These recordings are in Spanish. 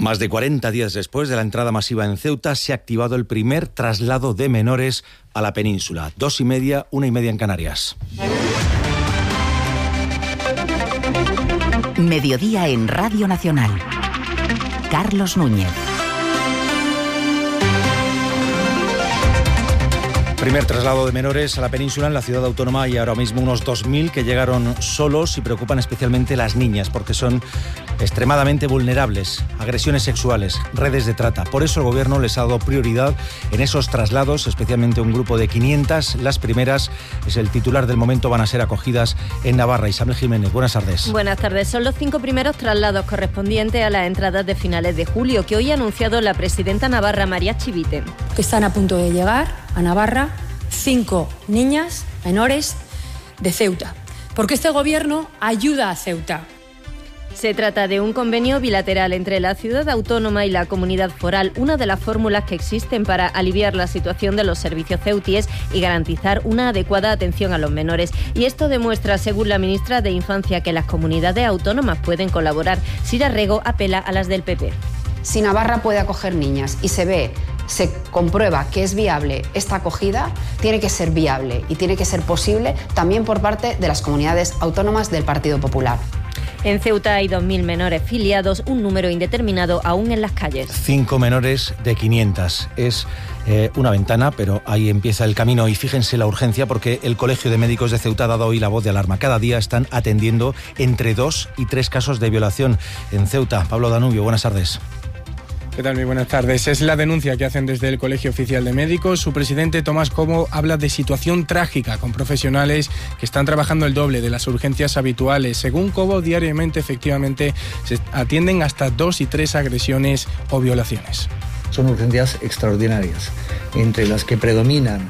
Más de 40 días después de la entrada masiva en Ceuta, se ha activado el primer traslado de menores a la península. 2:30, 1:30 en Canarias. Mediodía en Radio Nacional. Carlos Núñez. Primer traslado de menores a la península en la ciudad autónoma y ahora mismo unos 2.000 que llegaron solos y preocupan especialmente las niñas porque son extremadamente vulnerables, agresiones sexuales, redes de trata. Por eso el gobierno les ha dado prioridad en esos traslados, especialmente un grupo de 500. Las primeras, es el titular del momento, van a ser acogidas en Navarra. Isabel Jiménez, buenas tardes. Buenas tardes. Son los 5 primeros traslados correspondientes a las entradas de finales de julio que hoy ha anunciado la presidenta navarra, María Chivite. Que están a punto de llegar a Navarra 5 niñas menores de Ceuta, porque este gobierno ayuda a Ceuta. Se trata de un convenio bilateral entre la ciudad autónoma y la comunidad foral, una de las fórmulas que existen para aliviar la situación de los servicios ceutíes y garantizar una adecuada atención a los menores. Y esto demuestra, según la ministra de Infancia, que las comunidades autónomas pueden colaborar. Sira Rego apela a las del PP. Si Navarra puede acoger niñas y se comprueba que es viable esta acogida, tiene que ser viable y tiene que ser posible también por parte de las comunidades autónomas del Partido Popular. En Ceuta hay 2.000 menores filiados, un número indeterminado aún en las calles. 5 menores de 500. Es una ventana, pero ahí empieza el camino. Y fíjense la urgencia, porque el Colegio de Médicos de Ceuta ha dado hoy la voz de alarma. Cada día están atendiendo entre 2 y 3 casos de violación en Ceuta. Pablo Danubio, buenas tardes. ¿Qué tal? Muy buenas tardes. Es la denuncia que hacen desde el Colegio Oficial de Médicos. Su presidente, Tomás Cobo, habla de situación trágica con profesionales que están trabajando el doble de las urgencias habituales. Según Cobo, diariamente, efectivamente, se atienden hasta 2 y 3 agresiones o violaciones. Son urgencias extraordinarias, entre las que predominan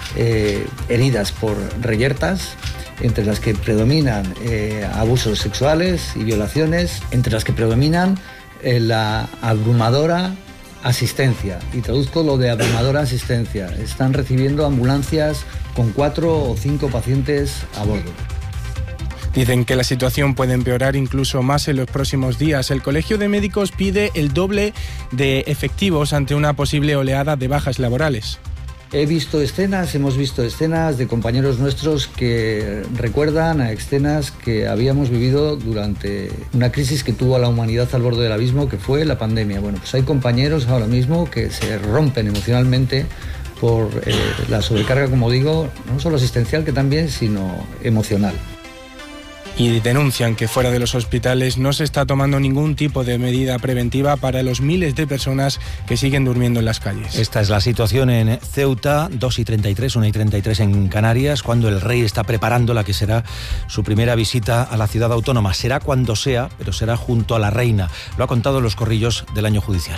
heridas por reyertas, entre las que predominan abusos sexuales y violaciones, entre las que predominan la abrumadora asistencia. Y traduzco lo de abrumadora asistencia. Están recibiendo ambulancias con 4 o 5 pacientes a bordo. Dicen que la situación puede empeorar incluso más en los próximos días. El Colegio de Médicos pide el doble de efectivos ante una posible oleada de bajas laborales. Hemos visto escenas de compañeros nuestros que recuerdan a escenas que habíamos vivido durante una crisis que tuvo a la humanidad al borde del abismo, que fue la pandemia. Bueno, pues hay compañeros ahora mismo que se rompen emocionalmente por la sobrecarga, como digo, no solo asistencial que también, sino emocional. Y denuncian que fuera de los hospitales no se está tomando ningún tipo de medida preventiva para los miles de personas que siguen durmiendo en las calles. Esta es la situación en Ceuta, 2:33, 1:33 en Canarias, cuando el rey está preparando la que será su primera visita a la ciudad autónoma. Será cuando sea, pero será junto a la reina. Lo ha contado en los corrillos del año judicial.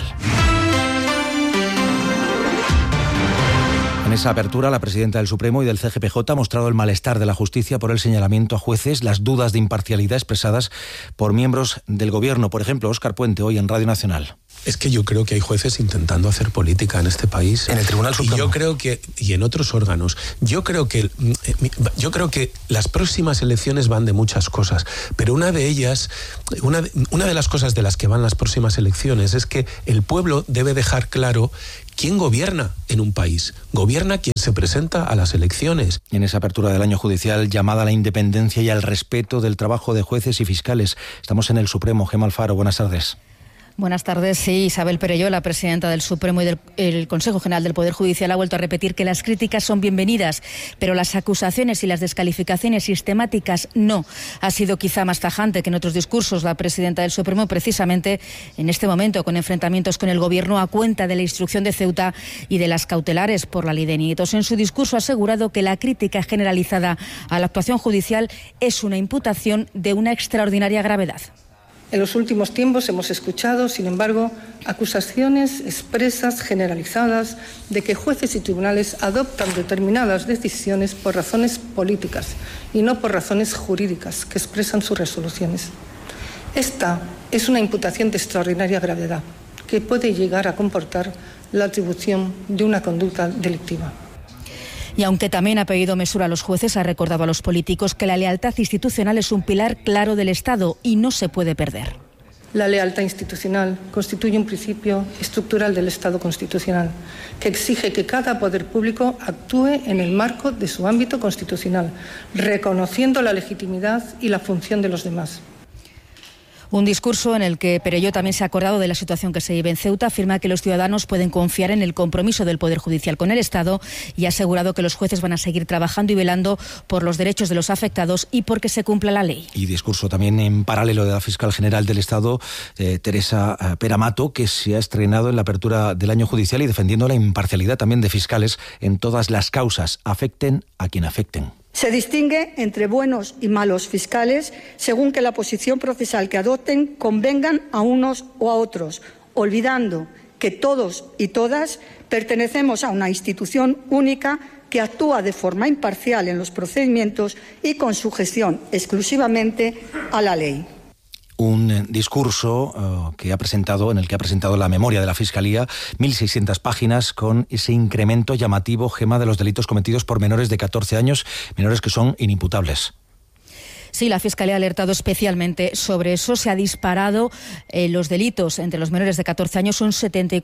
En esa apertura, la presidenta del Supremo y del CGPJ ha mostrado el malestar de la justicia por el señalamiento a jueces, las dudas de imparcialidad expresadas por miembros del gobierno. Por ejemplo, Óscar Puente, hoy en Radio Nacional. Es que yo creo que hay jueces intentando hacer política en este país. En el Tribunal Supremo. Y yo creo que, y en otros órganos. Yo creo que las próximas elecciones van de muchas cosas, pero una de ellas, una de las cosas de las que van las próximas elecciones es que el pueblo debe dejar claro ¿quién gobierna en un país? Gobierna quien se presenta a las elecciones. En esa apertura del año judicial, llamada a la independencia y al respeto del trabajo de jueces y fiscales. Estamos en el Supremo. Gemma Alfaro, buenas tardes. Buenas tardes. Sí, Isabel Perelló, la presidenta del Supremo y del Consejo General del Poder Judicial, ha vuelto a repetir que las críticas son bienvenidas, pero las acusaciones y las descalificaciones sistemáticas no. Ha sido quizá más tajante que en otros discursos la presidenta del Supremo, precisamente en este momento, con enfrentamientos con el Gobierno a cuenta de la instrucción de Ceuta y de las cautelares por la ley de nietos. En su discurso ha asegurado que la crítica generalizada a la actuación judicial es una imputación de una extraordinaria gravedad. En los últimos tiempos hemos escuchado, sin embargo, acusaciones expresas, generalizadas, de que jueces y tribunales adoptan determinadas decisiones por razones políticas y no por razones jurídicas que expresan sus resoluciones. Esta es una imputación de extraordinaria gravedad que puede llegar a comportar la atribución de una conducta delictiva. Y aunque también ha pedido mesura a los jueces, ha recordado a los políticos que la lealtad institucional es un pilar claro del Estado y no se puede perder. La lealtad institucional constituye un principio estructural del Estado constitucional que exige que cada poder público actúe en el marco de su ámbito constitucional, reconociendo la legitimidad y la función de los demás. Un discurso en el que Perelló también se ha acordado de la situación que se vive en Ceuta, afirma que los ciudadanos pueden confiar en el compromiso del Poder Judicial con el Estado y ha asegurado que los jueces van a seguir trabajando y velando por los derechos de los afectados y porque se cumpla la ley. Y discurso también en paralelo de la fiscal general del Estado, Teresa Peramato, que se ha estrenado en la apertura del año judicial y defendiendo la imparcialidad también de fiscales en todas las causas, afecten a quien afecten. Se distingue entre buenos y malos fiscales según que la posición procesal que adopten convengan a unos o a otros, olvidando que todos y todas pertenecemos a una institución única que actúa de forma imparcial en los procedimientos y con sujeción exclusivamente a la ley. Un discurso en el que ha presentado la memoria de la Fiscalía, 1.600 páginas, con ese incremento llamativo, Gema, de los delitos cometidos por menores de 14 años, menores que son inimputables. Sí, la Fiscalía ha alertado especialmente sobre eso. Se ha disparado los delitos entre los menores de 14 años un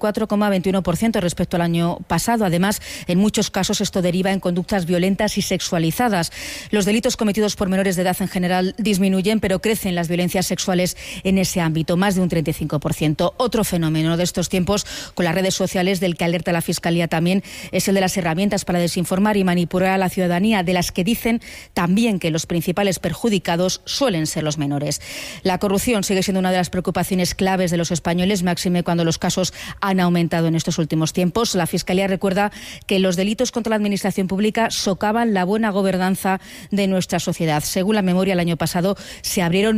74,21% respecto al año pasado. Además, en muchos casos esto deriva en conductas violentas y sexualizadas. Los delitos cometidos por menores de edad en general disminuyen, pero crecen las violencias sexuales en ese ámbito, más de un 35%. Otro fenómeno de estos tiempos con las redes sociales del que alerta la Fiscalía también es el de las herramientas para desinformar y manipular a la ciudadanía, de las que dicen también que los principales perjudicados suelen ser los menores. La corrupción sigue siendo una de las preocupaciones claves de los españoles, máxime cuando los casos han aumentado en estos últimos tiempos. La Fiscalía recuerda que los delitos contra la administración pública socavan la buena gobernanza de nuestra sociedad. Según la memoria, el año pasado se abrieron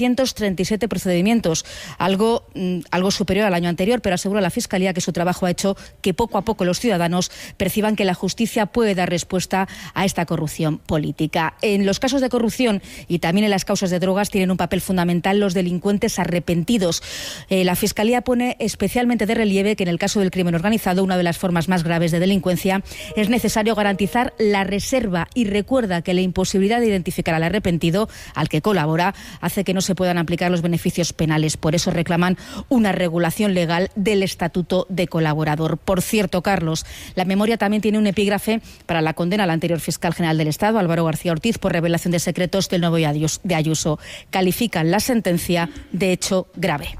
937 procedimientos, algo superior al año anterior, pero asegura la Fiscalía que su trabajo ha hecho que poco a poco los ciudadanos perciban que la justicia puede dar respuesta a esta corrupción política. En los casos de corrupción y también en las causas de drogas tienen un papel fundamental los delincuentes arrepentidos. La Fiscalía pone especialmente de relieve que en el caso del crimen organizado, una de las formas más graves de delincuencia, es necesario garantizar la reserva y recuerda que la imposibilidad de identificar al arrepentido, al que colabora, hace que no se puedan aplicar los beneficios penales. Por eso reclaman una regulación legal del estatuto de colaborador. Por cierto, Carlos, la memoria también tiene un epígrafe para la condena al anterior fiscal general del Estado, Álvaro García Ortiz, por revelación de secretos del nuevo de Ayuso. Califican la sentencia de hecho grave.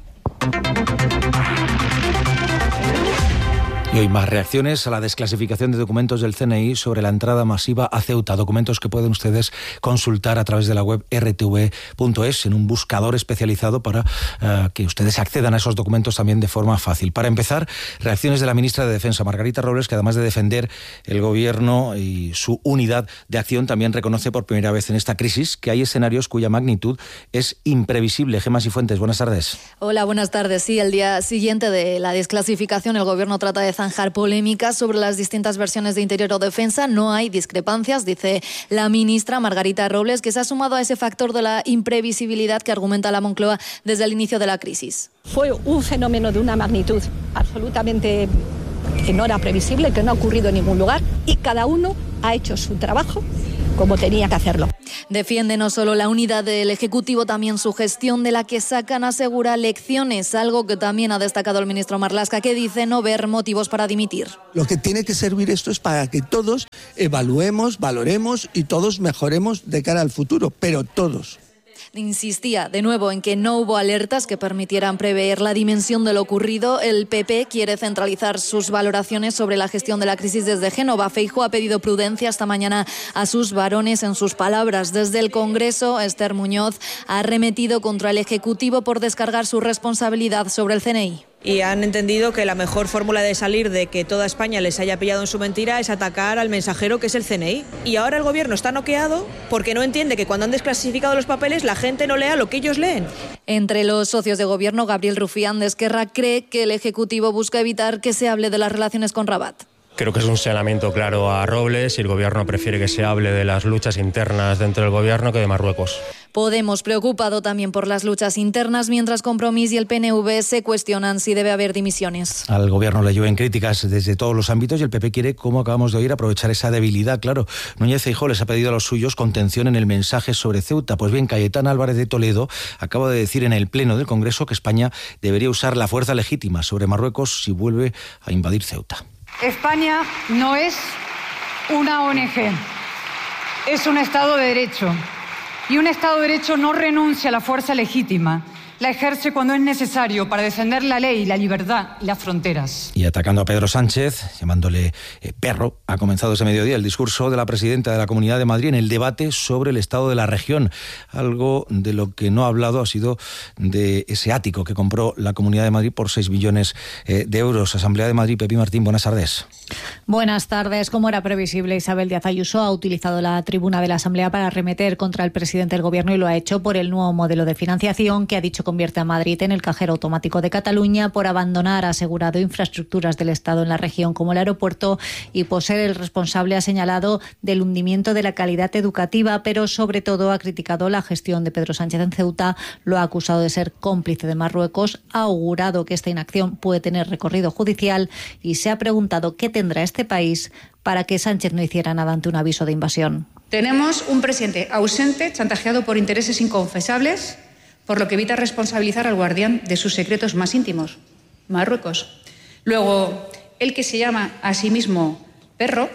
Y hoy más reacciones a la desclasificación de documentos del CNI sobre la entrada masiva a Ceuta. Documentos que pueden ustedes consultar a través de la web rtv.es en un buscador especializado para que ustedes accedan a esos documentos también de forma fácil. Para empezar, reacciones de la ministra de Defensa, Margarita Robles, que además de defender el gobierno y su unidad de acción, también reconoce por primera vez en esta crisis que hay escenarios cuya magnitud es imprevisible. Gemma Sifuentes, buenas tardes. Hola, buenas tardes. Sí, el día siguiente de la desclasificación, el gobierno trata de zanjar polémicas sobre las distintas versiones de Interior o Defensa. No hay discrepancias, dice la ministra Margarita Robles, que se ha sumado a ese factor de la imprevisibilidad que argumenta la Moncloa desde el inicio de la crisis. Fue un fenómeno de una magnitud absolutamente que no era previsible, que no ha ocurrido en ningún lugar y cada uno ha hecho su trabajo como tenía que hacerlo. Defiende no solo la unidad del Ejecutivo, también su gestión, de la que sacan, asegura, lecciones, algo que también ha destacado el ministro Marlaska, que dice no ver motivos para dimitir. Lo que tiene que servir esto es para que todos evaluemos, valoremos y todos mejoremos de cara al futuro, pero todos. Insistía de nuevo en que no hubo alertas que permitieran prever la dimensión de lo ocurrido. El PP quiere centralizar sus valoraciones sobre la gestión de la crisis desde Génova. Feijóo ha pedido prudencia esta mañana a sus varones en sus palabras. Desde el Congreso, Esther Muñoz ha arremetido contra el Ejecutivo por descargar su responsabilidad sobre el CNI. Y han entendido que la mejor fórmula de salir de que toda España les haya pillado en su mentira es atacar al mensajero, que es el CNI. Y ahora el gobierno está noqueado porque no entiende que cuando han desclasificado los papeles la gente no lea lo que ellos leen. Entre los socios de gobierno, Gabriel Rufián de Esquerra cree que el Ejecutivo busca evitar que se hable de las relaciones con Rabat. Creo que es un señalamiento claro a Robles y el Gobierno prefiere que se hable de las luchas internas dentro del Gobierno que de Marruecos. Podemos, preocupado también por las luchas internas, mientras Compromís y el PNV se cuestionan si debe haber dimisiones. Al Gobierno le llueven críticas desde todos los ámbitos y el PP quiere, como acabamos de oír, aprovechar esa debilidad. Claro, Núñez Feijóo les ha pedido a los suyos contención en el mensaje sobre Ceuta. Pues bien, Cayetana Álvarez de Toledo acaba de decir en el Pleno del Congreso que España debería usar la fuerza legítima sobre Marruecos si vuelve a invadir Ceuta. España no es una ONG, es un Estado de Derecho. Y un Estado de Derecho no renuncia a la fuerza legítima. La ejerce cuando es necesario para defender la ley, la libertad y las fronteras. Y atacando a Pedro Sánchez, llamándole perro, ha comenzado ese mediodía el discurso de la presidenta de la Comunidad de Madrid en el debate sobre el estado de la región. Algo de lo que no ha hablado ha sido de ese ático que compró la Comunidad de Madrid por 6 billones de euros. Asamblea de Madrid, Pepi Martín, buenas tardes. Buenas tardes. Como era previsible, Isabel Díaz Ayuso ha utilizado la tribuna de la Asamblea para arremeter contra el presidente del Gobierno y lo ha hecho por el nuevo modelo de financiación que ha dicho convierte a Madrid en el cajero automático de Cataluña, por abandonar, ha asegurado, infraestructuras del Estado en la región como el aeropuerto y por ser el responsable, ha señalado, del hundimiento de la calidad educativa, pero sobre todo ha criticado la gestión de Pedro Sánchez en Ceuta, lo ha acusado de ser cómplice de Marruecos, ha augurado que esta inacción puede tener recorrido judicial y se ha preguntado qué tendrá este país para que Sánchez no hiciera nada ante un aviso de invasión. Tenemos un presidente ausente, chantajeado por intereses inconfesables, por lo que evita responsabilizar al guardián de sus secretos más íntimos, Marruecos. Luego, el que se llama a sí mismo perro,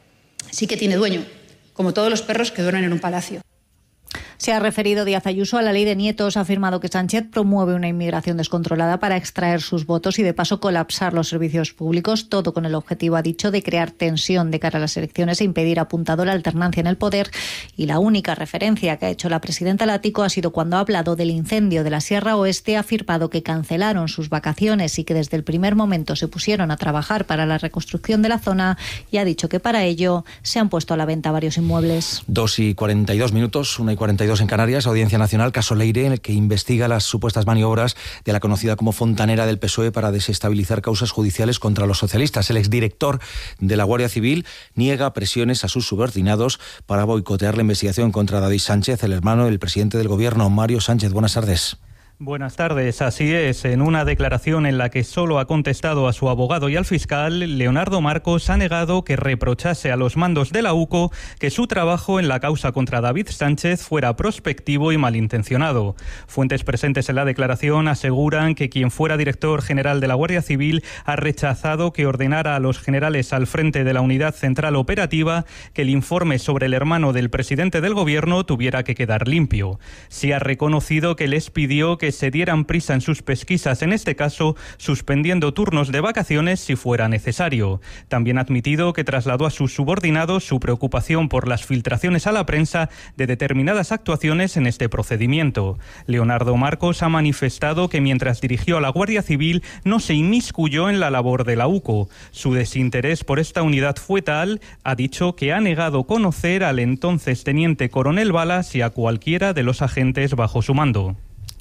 sí que tiene dueño, como todos los perros que duermen en un palacio. Se ha referido Díaz Ayuso a la ley de nietos, ha afirmado que Sánchez promueve una inmigración descontrolada para extraer sus votos y de paso colapsar los servicios públicos, todo con el objetivo, ha dicho, de crear tensión de cara a las elecciones e impedir, ha apuntado, la alternancia en el poder. Y la única referencia que ha hecho la presidenta al ático ha sido cuando ha hablado del incendio de la Sierra Oeste, ha afirmado que cancelaron sus vacaciones y que desde el primer momento se pusieron a trabajar para la reconstrucción de la zona y ha dicho que para ello se han puesto a la venta varios inmuebles. 2:42, 1:42 en Canarias. Audiencia Nacional, caso Leire, en el que investiga las supuestas maniobras de la conocida como fontanera del PSOE para desestabilizar causas judiciales contra los socialistas. El exdirector de la Guardia Civil niega presiones a sus subordinados para boicotear la investigación contra David Sánchez, el hermano del presidente del Gobierno, Mario Sánchez. Buenas tardes. Buenas tardes, así es. En una declaración en la que solo ha contestado a su abogado y al fiscal, Leonardo Marcos ha negado que reprochase a los mandos de la UCO que su trabajo en la causa contra David Sánchez fuera prospectivo y malintencionado. Fuentes presentes en la declaración aseguran que quien fuera director general de la Guardia Civil ha rechazado que ordenara a los generales al frente de la Unidad Central Operativa que el informe sobre el hermano del presidente del Gobierno tuviera que quedar limpio. Sí ha reconocido que les pidió que se dieran prisa en sus pesquisas, en este caso suspendiendo turnos de vacaciones si fuera necesario. También ha admitido que trasladó a sus subordinados su preocupación por las filtraciones a la prensa de determinadas actuaciones en este procedimiento. Leonardo Marcos ha manifestado que mientras dirigió a la Guardia Civil no se inmiscuyó en la labor de la UCO. Su desinterés por esta unidad fue tal, ha dicho, que ha negado conocer al entonces teniente coronel Balas y a cualquiera de los agentes bajo su mando.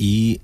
Y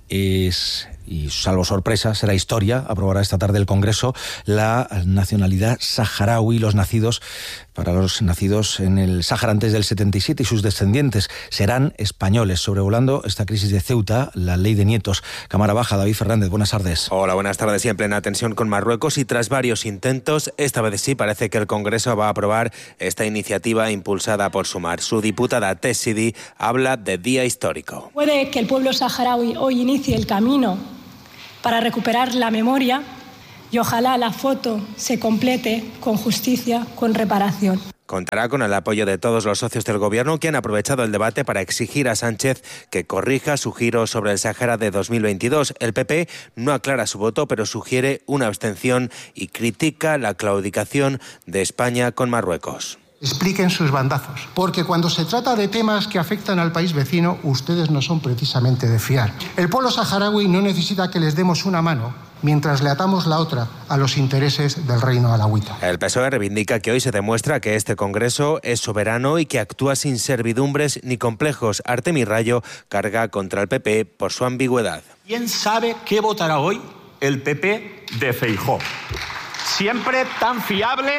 salvo sorpresa, será historia, aprobará esta tarde el Congreso la nacionalidad saharaui. Para los nacidos en el Sáhara antes del 77 y sus descendientes serán españoles. Sobrevolando esta crisis de Ceuta, la ley de nietos. Cámara Baja, David Fernández, buenas tardes. Hola, buenas tardes. Y en plena tensión con Marruecos y tras varios intentos, esta vez sí parece que el Congreso va a aprobar esta iniciativa impulsada por Sumar. Su diputada Tess Sidi habla de día histórico. Puede que el pueblo saharaui hoy inicie el camino para recuperar la memoria y ojalá la foto se complete con justicia, con reparación. Contará con el apoyo de todos los socios del Gobierno que han aprovechado el debate para exigir a Sánchez que corrija su giro sobre el Sáhara de 2022. El PP no aclara su voto, pero sugiere una abstención y critica la claudicación de España con Marruecos. Expliquen sus bandazos, porque cuando se trata de temas que afectan al país vecino, ustedes no son precisamente de fiar. El pueblo saharaui no necesita que les demos una mano mientras le atamos la otra a los intereses del reino alauita. El PSOE reivindica que hoy se demuestra que este Congreso es soberano y que actúa sin servidumbres ni complejos. Artemi Rayo carga contra el PP por su ambigüedad. ¿Quién sabe qué votará hoy el PP de Feijóo? Siempre tan fiable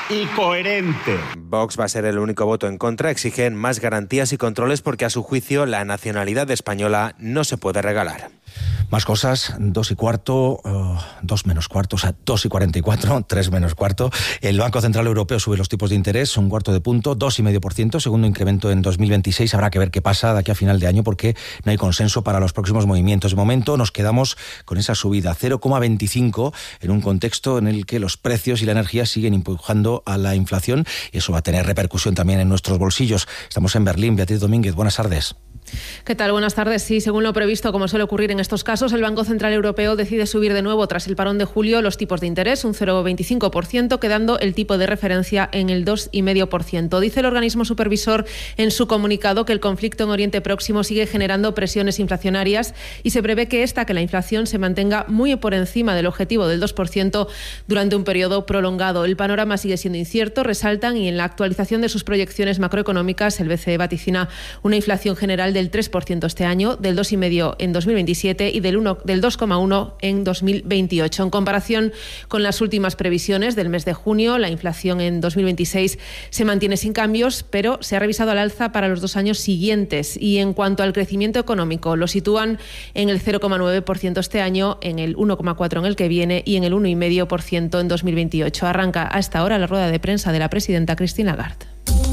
y coherente. Vox va a ser el único voto en contra. Exigen más garantías y controles porque a su juicio la nacionalidad española no se puede regalar. Más cosas, 2:15, 2 menos cuarto, o sea, 2:44, 3 menos cuarto. El Banco Central Europeo sube los tipos de interés, 1/4 de punto, 2,5%, segundo incremento en 2026. Habrá que ver qué pasa de aquí a final de año porque no hay consenso para los próximos movimientos. De momento nos quedamos con esa subida, 0,25, en un contexto en el que los precios y la energía siguen empujando a la inflación y eso va a tener repercusión también en nuestros bolsillos. Estamos en Berlín. Beatriz Domínguez, buenas tardes. ¿Qué tal? Buenas tardes. Sí, según lo previsto, como suele ocurrir en estos casos, el Banco Central Europeo decide subir de nuevo tras el parón de julio los tipos de interés, un 0,25%, quedando el tipo de referencia en el 2,5%. Dice el organismo supervisor en su comunicado que el conflicto en Oriente Próximo sigue generando presiones inflacionarias y se prevé que la inflación se mantenga muy por encima del objetivo del 2% durante un periodo prolongado. El panorama sigue siendo incierto, resaltan, y en la actualización de sus proyecciones macroeconómicas, el BCE vaticina una inflación general del 3% este año, del 2,5% en 2027 y del 2,1% en 2028. En comparación con las últimas previsiones del mes de junio, la inflación en 2026 se mantiene sin cambios, pero se ha revisado al alza para los 2 años siguientes. Y en cuanto al crecimiento económico, lo sitúan en el 0,9% este año, en el 1,4% en el que viene y en el 1,5% en 2028. Arranca a esta hora la rueda de prensa de la presidenta Christine Lagarde.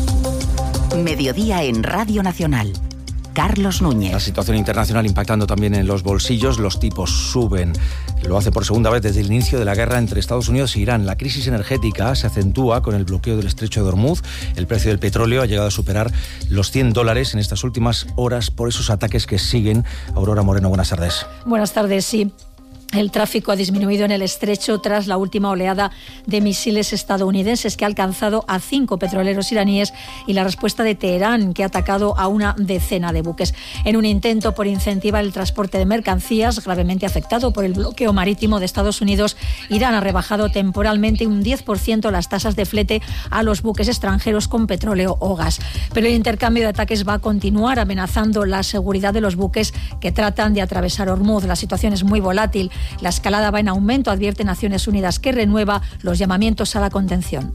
Mediodía en Radio Nacional. Carlos Núñez. La situación internacional impactando también en los bolsillos. Los tipos suben. Lo hace por segunda vez desde el inicio de la guerra entre Estados Unidos e Irán. La crisis energética se acentúa con el bloqueo del estrecho de Hormuz. El precio del petróleo ha llegado a superar los $100 en estas últimas horas por esos ataques que siguen. Aurora Moreno, buenas tardes. Buenas tardes, sí. El tráfico ha disminuido en el estrecho tras la última oleada de misiles estadounidenses que ha alcanzado a 5 petroleros iraníes y la respuesta de Teherán, que ha atacado a una decena de buques. En un intento por incentivar el transporte de mercancías gravemente afectado por el bloqueo marítimo de Estados Unidos, Irán ha rebajado temporalmente un 10% las tasas de flete a los buques extranjeros con petróleo o gas. Pero el intercambio de ataques va a continuar, amenazando la seguridad de los buques que tratan de atravesar Hormuz. La situación es muy volátil. La escalada va en aumento, advierte Naciones Unidas, que renueva los llamamientos a la contención.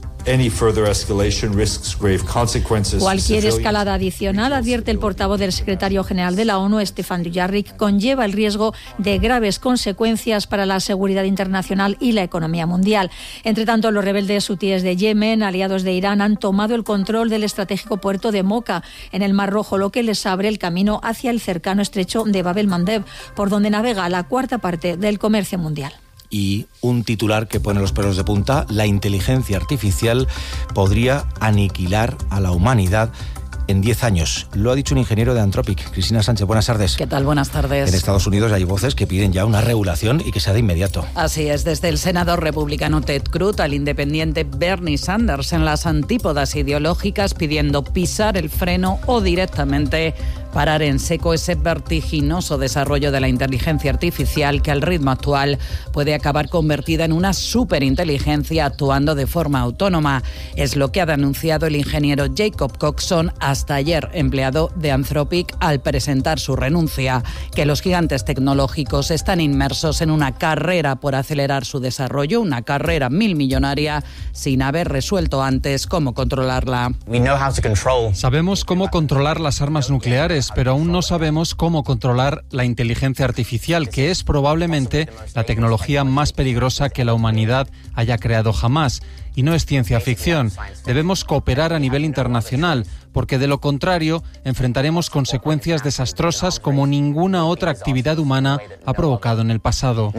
Cualquier escalada adicional, advierte el portavoz del secretario general de la ONU, Stefan Dujarric, conlleva el riesgo de graves consecuencias para la seguridad internacional y la economía mundial. Entre tanto, los rebeldes hutíes de Yemen, aliados de Irán, han tomado el control del estratégico puerto de Mocha, en el Mar Rojo, lo que les abre el camino hacia el cercano estrecho de Bab el-Mandeb, por donde navega la cuarta parte del comercio mundial. Y un titular que pone los pelos de punta: la inteligencia artificial podría aniquilar a la humanidad en 10 años. Lo ha dicho un ingeniero de Anthropic. Cristina Sánchez, buenas tardes. ¿Qué tal? Buenas tardes. En Estados Unidos hay voces que piden ya una regulación y que sea de inmediato. Así es, desde el senador republicano Ted Cruz al independiente Bernie Sanders, en las antípodas ideológicas, pidiendo pisar el freno o directamente parar en seco ese vertiginoso desarrollo de la inteligencia artificial que al ritmo actual puede acabar convertida en una superinteligencia actuando de forma autónoma. Es lo que ha denunciado el ingeniero Jacob Coxon, hasta ayer empleado de Anthropic, al presentar su renuncia, que los gigantes tecnológicos están inmersos en una carrera por acelerar su desarrollo, una carrera milmillonaria, sin haber resuelto antes cómo controlarla. Sabemos cómo controlar las armas nucleares, pero aún no sabemos cómo controlar la inteligencia artificial, que es probablemente la tecnología más peligrosa que la humanidad haya creado jamás. Y no es ciencia ficción. Debemos cooperar a nivel internacional, porque de lo contrario enfrentaremos consecuencias desastrosas como ninguna otra actividad humana ha provocado en el pasado.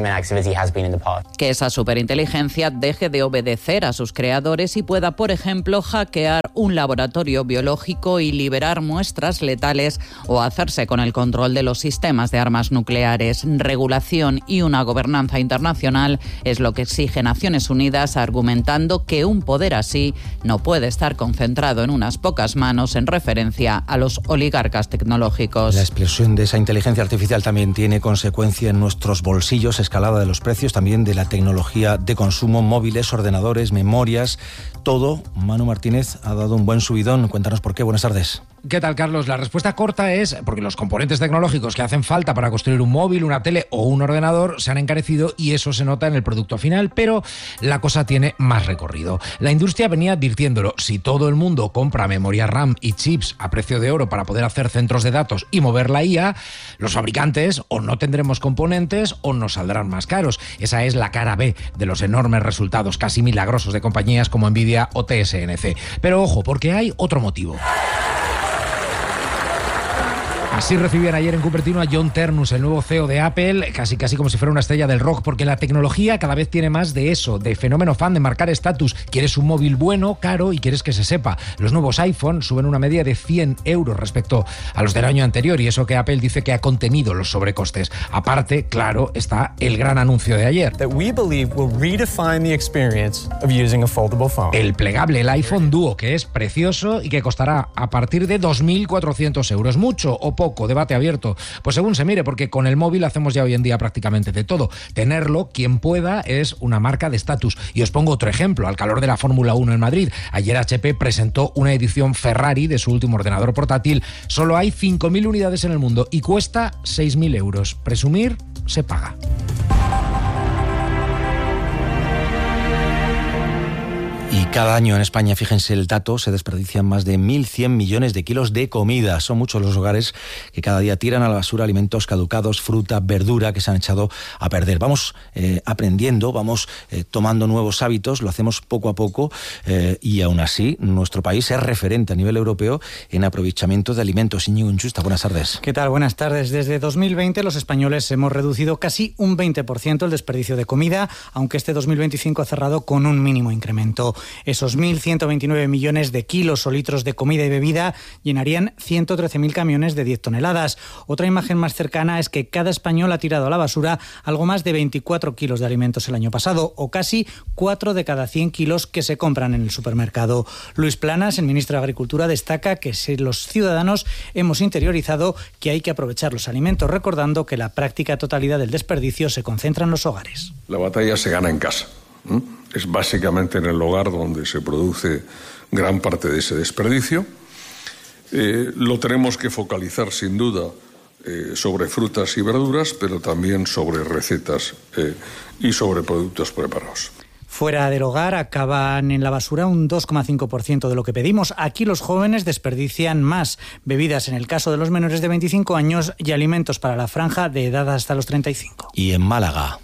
Que esa superinteligencia deje de obedecer a sus creadores y pueda, por ejemplo, hackear un laboratorio biológico y liberar muestras letales o hacerse con el control de los sistemas de armas nucleares. Regulación y una gobernanza internacional es lo que exige Naciones Unidas, argumentando que un poder así no puede estar concentrado en unas pocas manos, en referencia a los oligarcas tecnológicos. La explosión de esa inteligencia artificial también tiene consecuencia en nuestros bolsillos, escalada de los precios también de la tecnología de consumo, móviles, ordenadores, memorias, todo. Manu Martínez ha dado un buen subidón. Cuéntanos por qué. Buenas tardes. ¿Qué tal, Carlos? La respuesta corta es porque los componentes tecnológicos que hacen falta para construir un móvil, una tele o un ordenador se han encarecido y eso se nota en el producto final, pero la cosa tiene más recorrido. La industria venía advirtiéndolo: si todo el mundo compra memoria RAM y chips a precio de oro para poder hacer centros de datos y mover la IA, los fabricantes o no tendremos componentes o nos saldrán más caros. Esa es la cara B de los enormes resultados casi milagrosos de compañías como Nvidia o TSMC. Pero ojo, porque hay otro motivo. Así recibían ayer en Cupertino a John Ternus, el nuevo CEO de Apple, casi como si fuera una estrella del rock, porque la tecnología cada vez tiene más de eso, de fenómeno fan, de marcar estatus. Quieres un móvil bueno, caro y quieres que se sepa. Los nuevos iPhone suben una media de 100 euros respecto a los del año anterior, y eso que Apple dice que ha contenido los sobrecostes. Aparte, claro, está el gran anuncio de ayer. El plegable, el iPhone Duo, que es precioso y que costará a partir de 2.400 euros. ¿Mucho o poco? Debate abierto. Pues según se mire, porque con el móvil hacemos ya hoy en día prácticamente de todo. Tenerlo, quien pueda, es una marca de estatus. Y os pongo otro ejemplo, al calor de la Fórmula 1 en Madrid. Ayer HP presentó una edición Ferrari de su último ordenador portátil. Solo hay 5.000 unidades en el mundo y cuesta 6.000 euros. Presumir se paga. Y cada año en España, fíjense el dato, se desperdician más de 1.100 millones de kilos de comida. Son muchos los hogares que cada día tiran a la basura alimentos caducados, fruta, verdura que se han echado a perder. Vamos aprendiendo, vamos tomando nuevos hábitos, lo hacemos poco a poco y aún así nuestro país es referente a nivel europeo en aprovechamiento de alimentos. Íñigo Inchusta, buenas tardes. ¿Qué tal? Buenas tardes. Desde 2020 los españoles hemos reducido casi un 20% el desperdicio de comida, aunque este 2025 ha cerrado con un mínimo incremento. Esos 1.129 millones de kilos o litros de comida y bebida llenarían 113.000 camiones de 10 toneladas. Otra imagen más cercana es que cada español ha tirado a la basura algo más de 24 kilos de alimentos el año pasado, o casi 4 de cada 100 kilos que se compran en el supermercado. Luis Planas, el ministro de Agricultura, destaca que los ciudadanos hemos interiorizado que hay que aprovechar los alimentos, recordando que la práctica totalidad del desperdicio se concentra en los hogares. La batalla se gana en casa. Es básicamente en el hogar donde se produce gran parte de ese desperdicio. Lo tenemos que focalizar sin duda sobre frutas y verduras, pero también sobre recetas y sobre productos preparados. Fuera del hogar acaban en la basura un 2,5% de lo que pedimos. Aquí los jóvenes desperdician más: bebidas en el caso de los menores de 25 años y alimentos para la franja de edad hasta los 35. Y en Málaga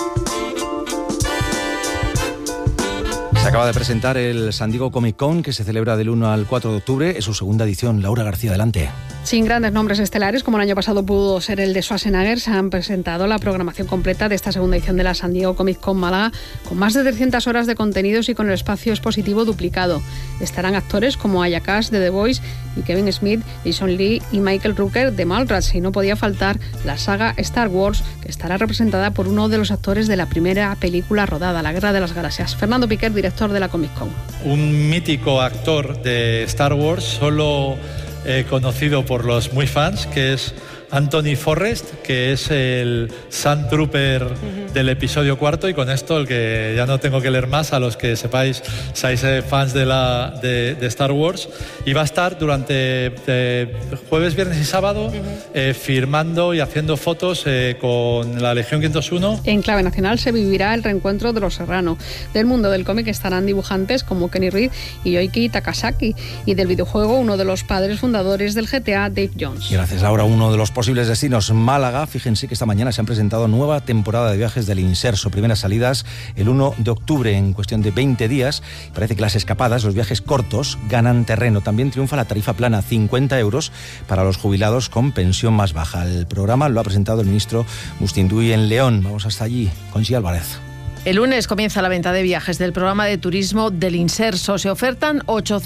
se acaba de presentar el San Diego Comic Con, que se celebra del 1 al 4 de octubre. Es su segunda edición. Laura García, adelante. Sin grandes nombres estelares, como el año pasado pudo ser el de Schwarzenegger, se han presentado la programación completa de esta segunda edición de la San Diego Comic Con Málaga, con más de 300 horas de contenidos y con el espacio expositivo duplicado. Estarán actores como Aya Cash de The Voice y Kevin Smith, Jason Lee y Michael Rooker de Mallrats, y no podía faltar la saga Star Wars, que estará representada por uno de los actores de la primera película rodada, La Guerra de las Galaxias. Fernando Piquer, director de la Comic Con. Un mítico actor de Star Wars, solo conocido por los muy fans, que es Anthony Forrest, que es el Sand Trooper del episodio 4, y con esto el que ya no tengo que leer más a los que sepáis, seáis fans de Star Wars, y va a estar durante jueves, viernes y sábado firmando y haciendo fotos con la Legión 501. En clave nacional se vivirá el reencuentro de los Serrano. Del mundo del cómic estarán dibujantes como Kenny Reed y Yoiki Takasaki, y del videojuego uno de los padres fundadores del GTA, Dave Jones. Gracias, Laura. Uno de los posibles destinos, Málaga. Fíjense que esta mañana se han presentado nueva temporada de viajes del Inserso. Primeras salidas el 1 de octubre en cuestión de 20 días. Parece que las escapadas, los viajes cortos, ganan terreno. También triunfa la tarifa plana, 50 euros para los jubilados con pensión más baja. El programa lo ha presentado el ministro Bustinduy en León. Vamos hasta allí con G. Álvarez. El lunes comienza la venta de viajes del programa de turismo del Inserso. Se ofertan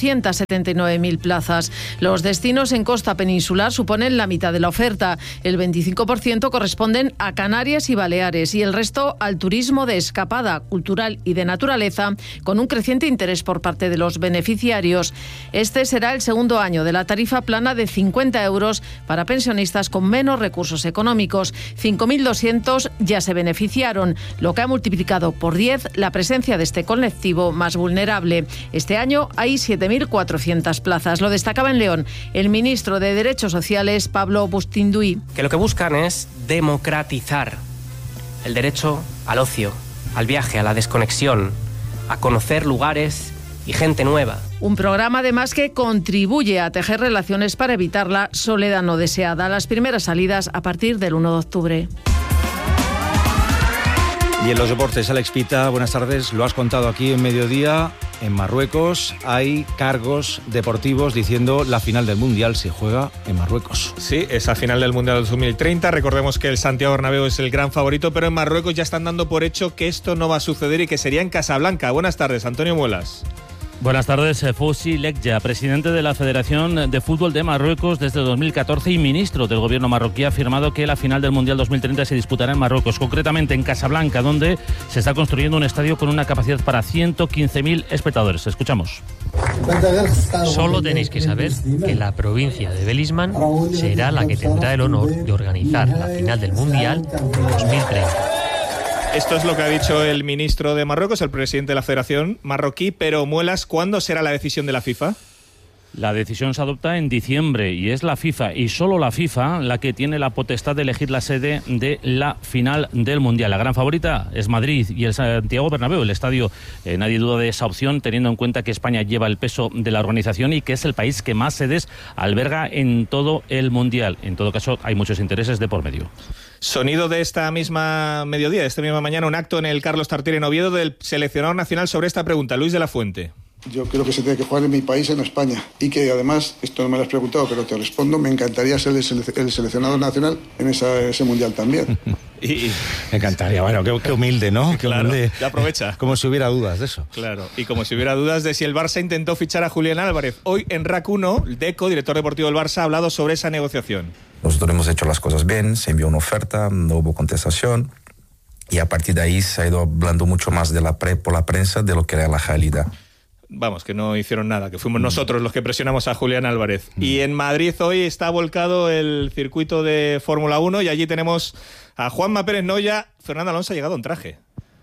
879.000 plazas. Los destinos en costa peninsular suponen la mitad de la oferta. El 25% corresponden a Canarias y Baleares y el resto al turismo de escapada, cultural y de naturaleza, con un creciente interés por parte de los beneficiarios. Este será el segundo año de la tarifa plana de 50 euros para pensionistas con menos recursos económicos. 5.200 ya se beneficiaron, lo que ha multiplicado 8 por 10 la presencia de este colectivo más vulnerable. Este año hay 7.400 plazas. Lo destacaba en León el ministro de Derechos Sociales, Pablo Bustinduy. Que lo que buscan es democratizar el derecho al ocio, al viaje, a la desconexión, a conocer lugares y gente nueva. Un programa además que contribuye a tejer relaciones para evitar la soledad no deseada. Las primeras salidas a partir del 1 de octubre. Y en los deportes, Alex Pita, buenas tardes. Lo has contado aquí en Mediodía. En Marruecos hay cargos deportivos diciendo la final del Mundial se juega en Marruecos. Sí, esa final del Mundial 2030. Recordemos que el Santiago Bernabéu es el gran favorito, pero en Marruecos ya están dando por hecho que esto no va a suceder y que sería en Casablanca. Buenas tardes, Antonio Muelas. Buenas tardes, Fouzi Lekja, presidente de la Federación de Fútbol de Marruecos desde 2014 y ministro del gobierno marroquí, ha afirmado que la final del Mundial 2030 se disputará en Marruecos, concretamente en Casablanca, donde se está construyendo un estadio con una capacidad para 115.000 espectadores. Escuchamos. Solo tenéis que saber que la provincia de Belisman será la que tendrá el honor de organizar la final del Mundial 2030. Esto es lo que ha dicho el ministro de Marruecos, el presidente de la Federación marroquí, pero Muelas, ¿cuándo será la decisión de la FIFA? La decisión se adopta en diciembre y es la FIFA y solo la FIFA la que tiene la potestad de elegir la sede de la final del Mundial. La gran favorita es Madrid y el Santiago Bernabéu, el estadio. Nadie duda de esa opción, teniendo en cuenta que España lleva el peso de la organización y que es el país que más sedes alberga en todo el Mundial. En todo caso, hay muchos intereses de por medio. Sonido de esta misma mediodía, de esta misma mañana, un acto en el Carlos Tartiere en Oviedo del seleccionador nacional sobre esta pregunta, Luis de la Fuente. Yo creo que se tiene que jugar en mi país, en España, y que además, esto no me lo has preguntado, pero te respondo, me encantaría ser el seleccionador nacional en ese Mundial también. Me encantaría, bueno, qué humilde, ¿no? Qué claro, humilde. ya aprovecha. Como si hubiera dudas de eso. Claro, y como si hubiera dudas de si el Barça intentó fichar a Julián Álvarez. Hoy en RAC 1, Deco, director deportivo del Barça, ha hablado sobre esa negociación. Nosotros hemos hecho las cosas bien, se envió una oferta, no hubo contestación, y a partir de ahí se ha ido hablando mucho más por la prensa de lo que era la realidad. Vamos, que no hicieron nada, que fuimos nosotros los que presionamos a Julián Álvarez. Y en Madrid hoy está volcado el circuito de Fórmula 1 y allí tenemos a Juanma Pérez Noya. Fernando Alonso ha llegado en traje.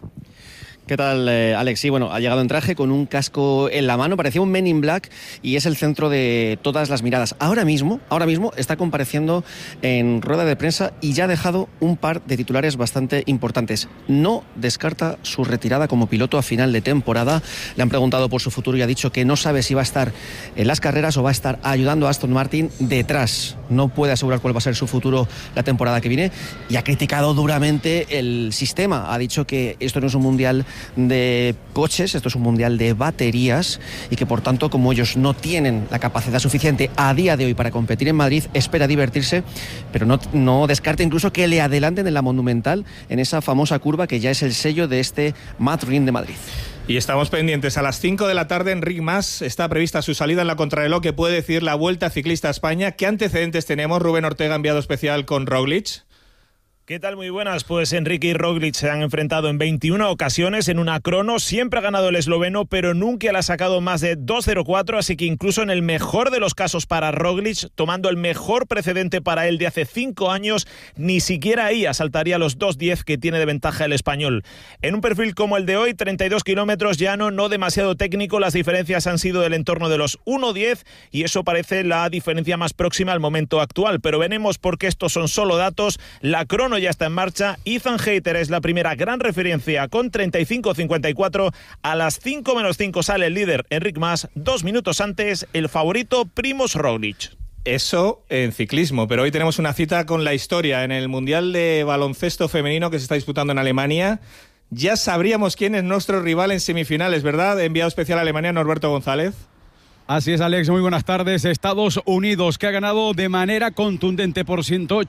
¿Qué tal, Alex? Sí, bueno, ha llegado en traje con un casco en la mano, parecía un Men in Black y es el centro de todas las miradas. Ahora mismo está compareciendo en rueda de prensa y ya ha dejado un par de titulares bastante importantes. No descarta su retirada como piloto a final de temporada. Le han preguntado por su futuro y ha dicho que no sabe si va a estar en las carreras o va a estar ayudando a Aston Martin detrás. No puede asegurar cuál va a ser su futuro la temporada que viene y ha criticado duramente el sistema. Ha dicho que esto no es un mundial de coches, esto es un mundial de baterías y que por tanto, como ellos no tienen la capacidad suficiente a día de hoy para competir en Madrid, espera divertirse, pero no descarta incluso que le adelanten en la Monumental, en esa famosa curva que ya es el sello de este Madrid de Madrid. Y estamos pendientes, a las 5 de la tarde Enric Mas está prevista su salida en la contrarreloj que puede decidir la Vuelta Ciclista a España. ¿Qué antecedentes tenemos? Rubén Ortega, enviado especial con Roglic. ¿Qué tal? Muy buenas. Pues Enrique y Roglic se han enfrentado en 21 ocasiones en una crono. Siempre ha ganado el esloveno, pero nunca le ha sacado más de 2.04, así que incluso en el mejor de los casos para Roglic, tomando el mejor precedente para él de hace 5 años, ni siquiera ahí asaltaría los 2.10 que tiene de ventaja el español. En un perfil como el de hoy, 32 kilómetros llano, no demasiado técnico, las diferencias han sido del entorno de los 1.10 y eso parece la diferencia más próxima al momento actual, pero veremos porque estos son solo datos. La crono ya está en marcha. Ethan Hayter es la primera gran referencia con 35.54. A las 5 menos 5 sale el líder Enric Mas. 2 minutos antes el favorito Primož Roglic. Eso en ciclismo, pero hoy tenemos una cita con la historia en el Mundial de Baloncesto Femenino que se está disputando en Alemania. Ya sabríamos quién es nuestro rival en semifinales, ¿verdad? Enviado especial a Alemania, Norberto González. Así es, Alex, muy buenas tardes. Estados Unidos, que ha ganado de manera contundente por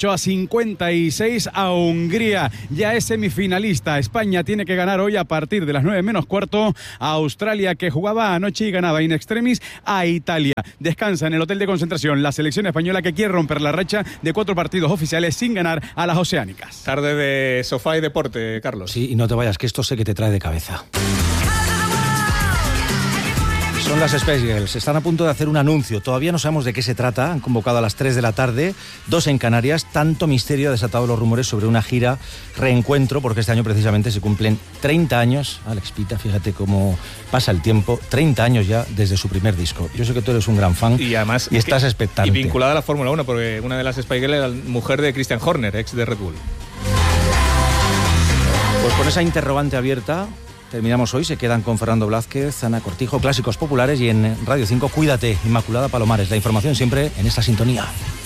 108-56 a Hungría. Ya es semifinalista. España tiene que ganar hoy a partir de las 9 menos cuarto a Australia, que jugaba anoche y ganaba in extremis a Italia. Descansa en el hotel de concentración la selección española, que quiere romper la racha de 4 partidos oficiales sin ganar a las oceánicas. Tarde de sofá y deporte, Carlos. Sí, y no te vayas, que esto sé que te trae de cabeza. Son las Spice Girls, están a punto de hacer un anuncio, todavía no sabemos de qué se trata, han convocado a las 3 de la tarde, 2 en Canarias, tanto misterio ha desatado los rumores sobre una gira reencuentro, porque este año precisamente se cumplen 30 años, Alex Pita, fíjate cómo pasa el tiempo, 30 años ya desde su primer disco. Yo sé que tú eres un gran fan y además y estás expectante. Y vinculada a la Fórmula 1, porque una de las Spice Girls era mujer de Christian Horner, ex de Red Bull. Pues con esa interrogante abierta terminamos hoy, se quedan con Fernando Blázquez, Ana Cortijo, Clásicos Populares, y en Radio 5, Cuídate, Inmaculada Palomares. La información siempre en esta sintonía.